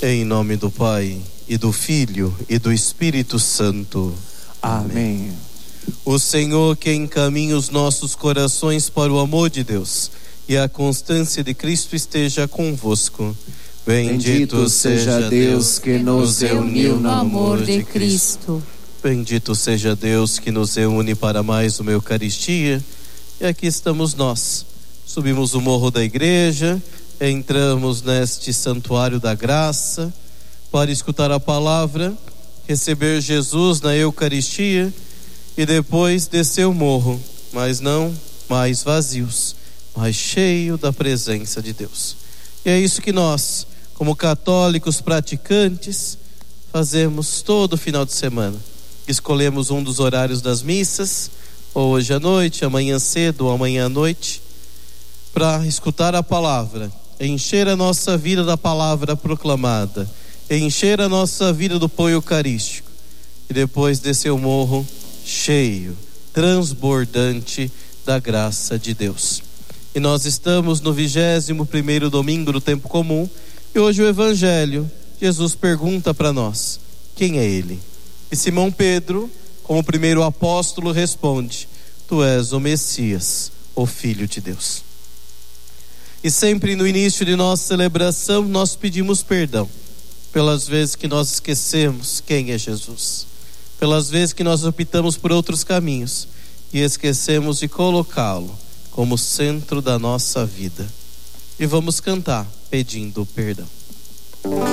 Em nome do Pai, e do Filho, e do Espírito Santo. Amém. O Senhor que encaminha os nossos corações para o amor de Deus e a constância de Cristo esteja convosco. Bendito seja Deus que nos reuniu no amor de Cristo. Bendito seja Deus que nos reúne para mais uma Eucaristia. E aqui estamos nós. Subimos o morro da igreja, entramos neste santuário da graça para escutar a palavra, receber Jesus na Eucaristia e depois descer o morro, mas não mais vazios, mas cheio da presença de Deus. E é isso que nós, como católicos praticantes, fazemos todo final de semana. Escolhemos um dos horários das missas, ou hoje à noite, amanhã cedo ou amanhã à noite, para escutar a palavra, encher a nossa vida da palavra proclamada, encher a nossa vida do pão eucarístico e depois descer o morro cheio, transbordante da graça de Deus. E nós estamos no 21º domingo do tempo comum e hoje o Evangelho, Jesus pergunta para nós: quem é Ele? E Simão Pedro, como primeiro apóstolo, responde: Tu és o Messias, o Filho de Deus. E sempre no início de nossa celebração nós pedimos perdão pelas vezes que nós esquecemos quem é Jesus, pelas vezes que nós optamos por outros caminhos e esquecemos de colocá-lo como centro da nossa vida. E vamos cantar pedindo perdão.